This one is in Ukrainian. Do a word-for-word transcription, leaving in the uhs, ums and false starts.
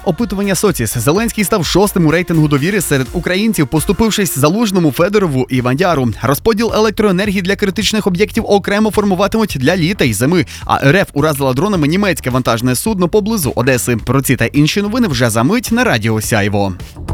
Опитування Соціс. Зеленський став шостим у рейтингу довіри серед українців, поступившись Залужному, Федорову і Вандяру. Розподіл електроенергії для критичних об'єктів окремо формуватимуть для літа й зими. А РФ уразила дронами німецьке вантажне судно поблизу Одеси. Про ці та інші новини вже за мить на Радіо Сяйво.